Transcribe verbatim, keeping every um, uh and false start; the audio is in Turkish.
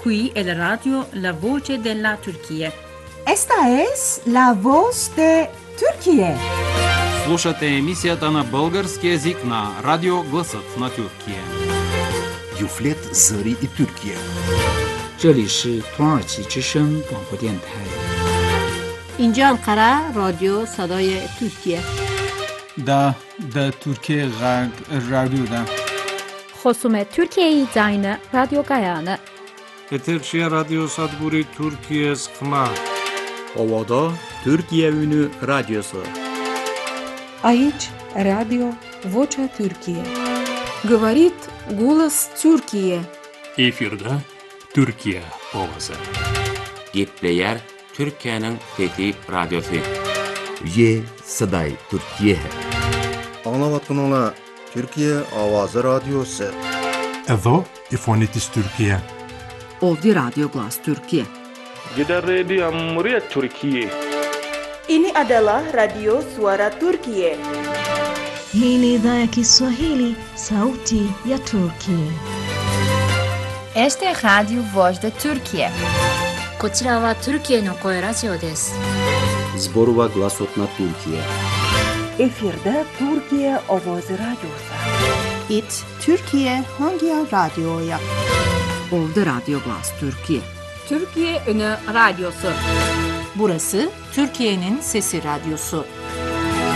Qui è la radio La Voce della Turchia. Esta es la voz de Türkiye. Слушате емисията на български език на Радио Гласът на Türkiye. Юфлет Зари и Türkiye. 这里是土耳其之声广播电台。 اینجا انقره رادیو صدای ترکیه. دا دا Türkiye Radyo'da. خصوم Türkiye Zayne Radyo Gayane. Eterçiye Radyo Sadburi Türkiye Sıkma. Ovada Türkiye Ünü Radyosu. Aici Radio Vocea Türkiye. Говорит голос Türkiye. Efirde Türkiye ovası. Gepleyer Türkiye'nin Fethi Radyosu. Ye Saday Türkiye. Anlavatınla Türkiye Avazı Radyosu. Edo İfonitis Türkiye. Ovdje Radio Glas Türkiye. Gider Radio Cumhuriyet Türkiye. Ini adalah Radio Suara Turkiye. Hii ni idhaa ya Kiswahili, Sauti ya Turkiye. Este es Radio Voz de Turkiye. こちらは Türkiyeの声ラジオです。 Zborova Glasot na Türkiye. Efirde Türkiye Avazı Radyosu. It Türkiye hangi radyoya? Ovdje Radio Glas Türkiye. Türkiye Ünü Radyosu. Burası Türkiye'nin Sesi Radyosu.